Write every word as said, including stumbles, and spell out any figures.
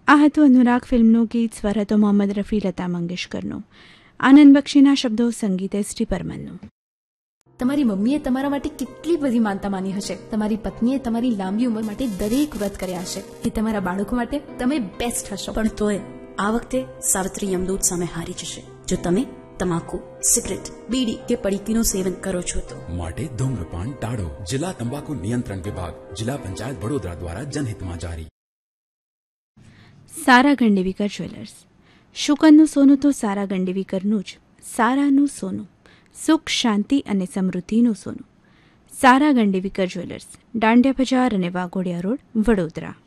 આ હતું અનુરાગ ફિલ્મનું ગીત. સ્વર હતો મોહમ્મદ રફી, લતા મંગેશકરનો. આનંદ બક્ષીના શબ્દો, સંગીત એસ ટી પરમારનું. તમારી મમ્મીએ તમારા માટે કેટલી બધી માનતા માની હશે. તમારી પત્નીએ તમારી લાંબી ઉંમર માટે દરેક વ્રત કર્યા હશે. એ તમારા બાળકો માટે તમે બેસ્ટ હશો. પણ તોય આ વખતે સાવિત્રી યમદૂત સામે હારી જશે જો તમે તમાકુ, સિગરેટ, બીડી કે પડીકીનું સેવન કરો છો તો. માટે ધૂમ્રપાન ટાળો. જિલ્લા તંબાકુ નિયંત્રણ વિભાગ, જિલ્લા પંચાયત વડોદરા દ્વારા જનહિતમાં જારી. સારા ગંડેવીકર જ્વેલર્સ. શુકનનું સોનું તો સારા ગંડેવીકરનું જ. સારાનું સોનું, સુખ, શાંતિ અને સમૃદ્ધિનું સોનું. સારા ગંડેવીકર જ્વેલર્સ, દાંડિયા બજાર અને વાઘોડિયા રોડ, વડોદરા.